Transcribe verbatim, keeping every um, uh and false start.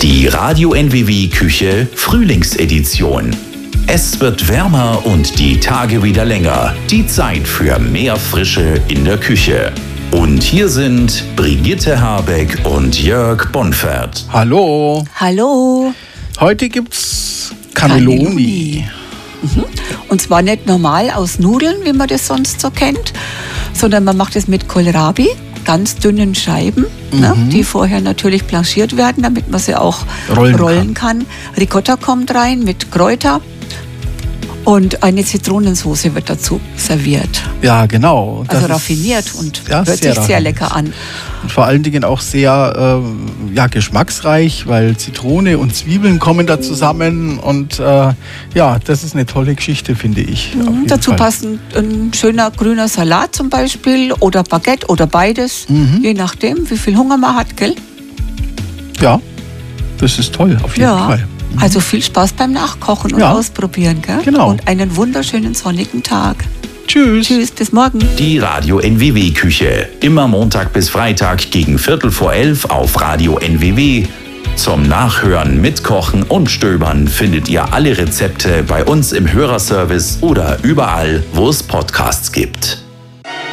Die Radio N W W Küche Frühlingsedition. Es wird wärmer und die Tage wieder länger. Die Zeit für mehr Frische in der Küche. Und hier sind Brigitte Habeck und Jörg Bonfert. Hallo. Hallo. Heute gibt's Cannelloni. Cannelloni. Mhm. Und zwar nicht normal aus Nudeln, wie man das sonst so kennt, sondern man macht es mit Kohlrabi, ganz dünnen Scheiben, mhm. ne, die vorher natürlich blanchiert werden, damit man sie auch rollen, rollen kann. kann. Ricotta kommt rein mit Kräuter. Und eine Zitronensauce wird dazu serviert. Ja, genau. Das also raffiniert ist, und ja, hört sich sehr lecker an. Und vor allen Dingen auch sehr äh, ja, geschmacksreich, weil Zitrone und Zwiebeln kommen da zusammen. Und äh, ja, das ist eine tolle Geschichte, finde ich. Mhm, dazu Fall. passt ein, ein schöner grüner Salat zum Beispiel oder Baguette oder beides. Mhm. Je nachdem, wie viel Hunger man hat, gell? Ja, das ist toll, auf jeden ja. Fall. Also viel Spaß beim Nachkochen und ja. Ausprobieren, gell? Genau. Und einen wunderschönen sonnigen Tag. Tschüss. Tschüss, bis morgen. Die Radio N W W Küche. Immer Montag bis Freitag gegen Viertel vor elf auf Radio N W W. Zum Nachhören, Mitkochen und Stöbern findet ihr alle Rezepte bei uns im Hörerservice oder überall, wo es Podcasts gibt.